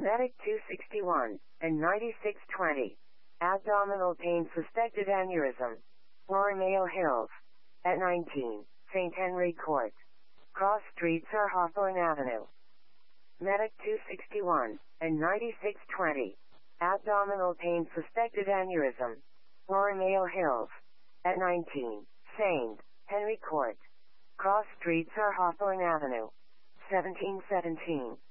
Medic 261 and 9620. Abdominal pain, suspected aneurysm. Rorimeo Hills. At 19, St. Henry Court. Cross Street, Sir Hawthorne Avenue. Medic 261 and 9620. Abdominal pain, suspected aneurysm. Rorimeo Hills. At 19, St. Henry Court. Cross Street, Sir Hawthorne Avenue. 1717.